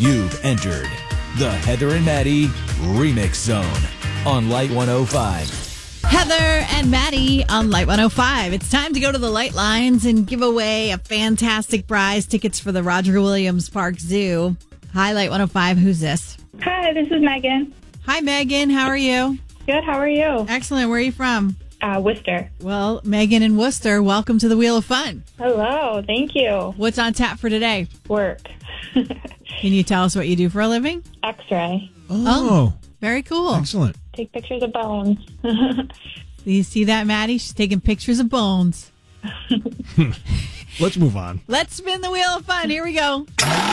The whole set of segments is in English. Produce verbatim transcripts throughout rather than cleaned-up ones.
You've entered the Heather and Maddie Remix Zone on Light one oh five. Heather and Maddie on Light one oh five. It's time to go to the Light Lines and give away a fantastic prize, tickets for the Roger Williams Park Zoo. Hi, Light one oh five. Who's this? Hi, this is Megan. Hi, Megan. How are you? Good, how are you? Excellent. Where are you from? Uh, Worcester. Well, Megan in Worcester, welcome to the Wheel of Fun. Hello, thank you. What's on tap for today? Work. Can you tell us what you do for a living? X-ray. Oh, Very cool. excellent. Take pictures of bones. Do you see that, Maddie? She's taking pictures of bones. Let's move on. Let's spin the Wheel of Fun. Here we go.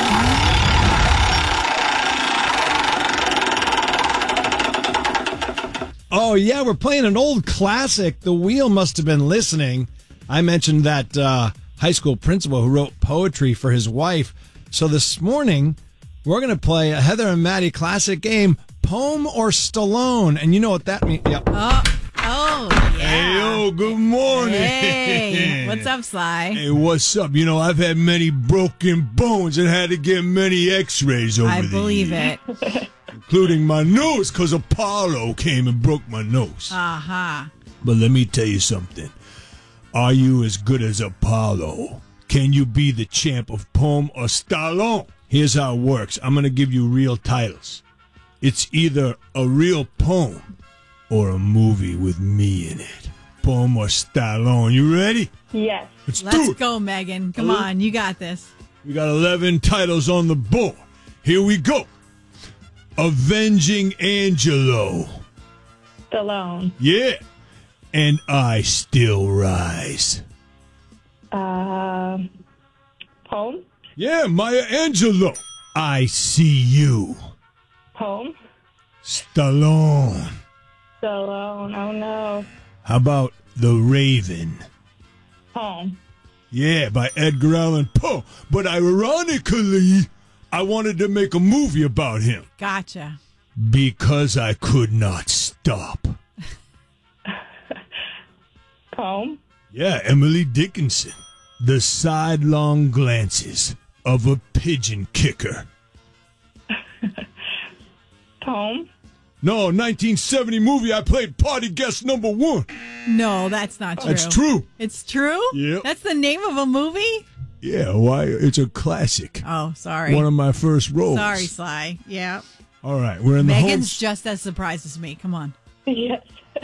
Oh, yeah, we're playing an old classic. The wheel must have been listening. I mentioned that uh, high school principal who wrote poetry for his wife. So this morning, we're going to play a Heather and Maddie classic game, Poem or Stallone. And you know what that means. Yep. Oh, oh, yeah. Hey, yo, good morning. Hey, what's up, Sly? Hey, what's up? You know, I've had many broken bones and had to get many x-rays over I the believe years, it. including my nose, because Apollo came and broke my nose. Uh-huh. But let me tell you something. Are you as good as Apollo? Can you be the champ of Poem or Stallone? Here's how it works. I'm going to give you real titles. It's either a real poem or a movie with me in it. Poem or Stallone. You ready? Yes. Let's, Let's do it. go, Megan. Come Hello? on, you got this. We got eleven titles on the board. Here we go. Avenging Angelo. Stallone. Yeah. And I Still Rise. Uh, poem? Yeah, Maya Angelou. I See You. Poem? Stallone. Stallone. Oh, no. How about The Raven? Poem. Yeah, by Edgar Allan Poe. But ironically, I wanted to make a movie about him. Gotcha. Because I could not stop. Poem? Yeah, Emily Dickinson. The Sidelong Glances of a Pigeon Kicker. Poem? No, nineteen seventy movie I played party guest number one. No, that's not true. That's true. It's true? Yep. That's the name of a movie? Yeah, why? It's a classic. Oh, sorry. One of my first roles. Sorry, Sly. Yeah. All right, we're in the Megan's home... just as surprised as me. Come on. Yes.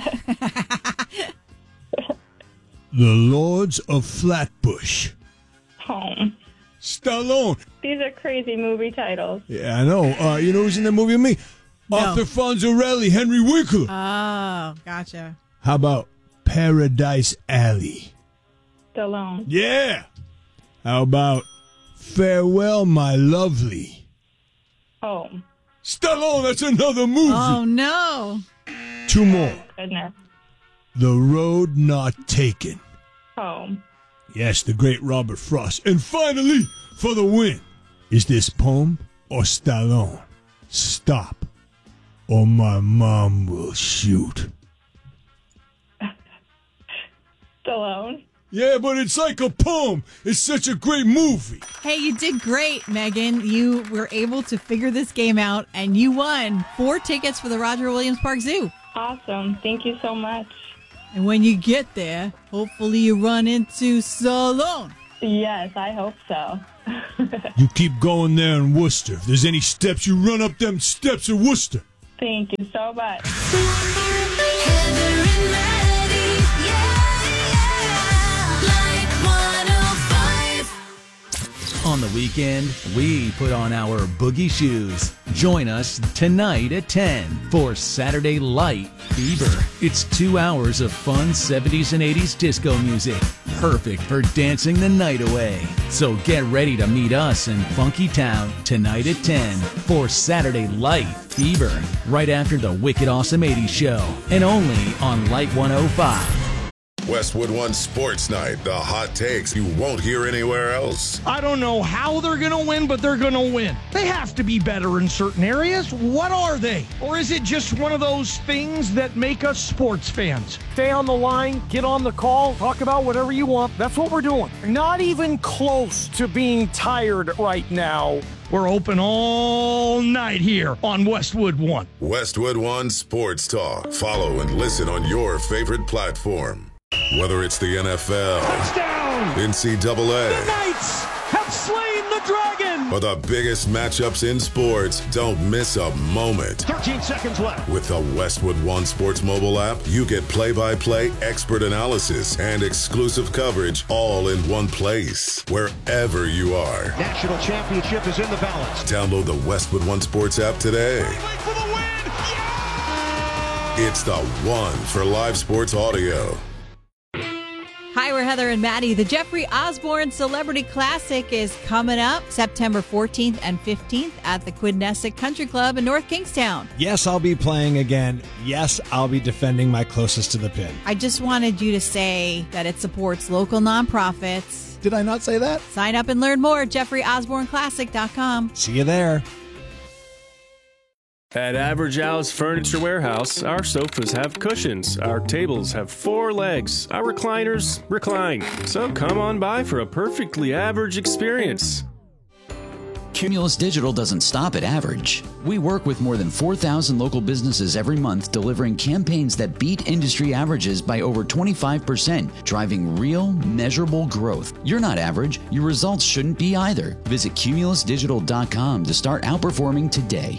The Lords of Flatbush. Poem. Stallone. These are crazy movie titles. Yeah, I know. Uh, you know who's in that movie with me? No. Arthur Fonzarelli, Henry Winkler. Oh, gotcha. How about Paradise Alley? Stallone. Yeah. How about Farewell, My Lovely? Poem. Stallone, that's another movie. Oh, no. Two more. Goodness. The Road Not Taken. Poem. Yes, the great Robert Frost. And finally, for the win, is this Poem or Stallone? Stop, or my mom will shoot. Stallone. Yeah, but it's like a poem. It's such a great movie. Hey, you did great, Megan. You were able to figure this game out, and you won four tickets for the Roger Williams Park Zoo. Awesome. Thank you so much. And when you get there, hopefully you run into Stallone. Yes, I hope so. You keep going there in Worcester. If there's any steps, you run up them steps in Worcester. Thank you so much. Heather and Maddie, yeah, yeah. Light one oh five. On the weekend, we put on our boogie shoes. Join us tonight at ten for Saturday Light Fever. It's two hours of fun seventies and eighties disco music, perfect for dancing the night away. So get ready to meet us in Funky Town tonight at ten for Saturday Light Fever, right after the Wicked Awesome eighties show, and only on Light one oh five. Westwood One Sports Night, the hot takes you won't hear anywhere else. I don't know how they're going to win, but they're going to win. They have to be better in certain areas. What are they? Or is it just one of those things that make us sports fans? Stay on the line, get on the call, talk about whatever you want. That's what we're doing. Not even close to being tired right now. We're open all night here on Westwood One. Westwood One Sports Talk. Follow and listen on your favorite platform. Whether it's the N F L, Touchdown! N C double A, The Knights have slain the dragon! or the biggest matchups in sports, don't miss a moment. thirteen seconds left. With the Westwood One Sports mobile app, you get play-by-play expert analysis and exclusive coverage all in one place, wherever you are. National championship is in the balance. Download the Westwood One Sports app today. For the win! It's the one for live sports audio. Hi, we're Heather and Maddie. The Jeffrey Osborne Celebrity Classic is coming up September fourteenth and fifteenth at the Quidnessick Country Club in North Kingstown. Yes, I'll be playing again. Yes, I'll be defending my closest to the pin. I just wanted you to say that it supports local nonprofits. Did I not say that? Sign up and learn more at jeffrey osborne classic dot com. See you there. At Average Al's Furniture Warehouse, our sofas have cushions, our tables have four legs, our recliners recline. So come on by for a perfectly average experience. Cumulus Digital doesn't stop at average. We work with more than four thousand local businesses every month, delivering campaigns that beat industry averages by over twenty-five percent, driving real, measurable growth. You're not average. Your results shouldn't be either. Visit cumulus digital dot com to start outperforming today.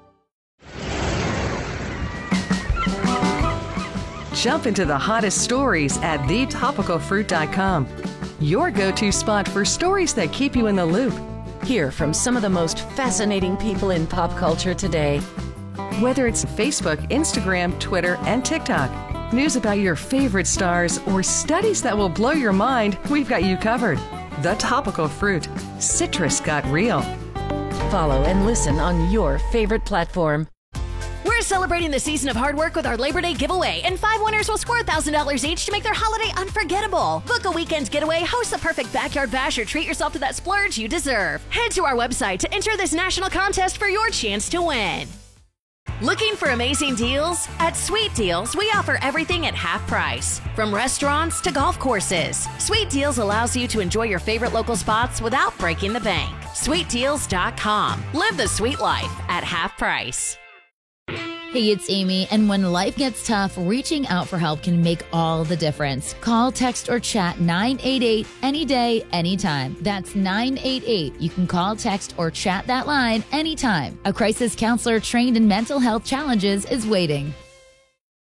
Jump into the hottest stories at the topical fruit dot com. Your go-to spot for stories that keep you in the loop. Hear from some of the most fascinating people in pop culture today. Whether it's Facebook, Instagram, Twitter, and TikTok, news about your favorite stars, or studies that will blow your mind, we've got you covered. The Topical Fruit. Citrus got real. Follow and listen on your favorite platform. We're celebrating the season of hard work with our Labor Day giveaway, and five winners will score one thousand dollars each to make their holiday unforgettable. Book a weekend getaway, host the perfect backyard bash, or treat yourself to that splurge you deserve. Head to our website to enter this national contest for your chance to win. Looking for amazing deals? At Sweet Deals, we offer everything at half price. From restaurants to golf courses, Sweet Deals allows you to enjoy your favorite local spots without breaking the bank. sweet deals dot com. Live the sweet life at half price. Hey, it's Amy, and when life gets tough, reaching out for help can make all the difference. Call, text, or chat nine eight eight any day, anytime. That's nine eight eight. You can call, text, or chat that line anytime. A crisis counselor trained in mental health challenges is waiting.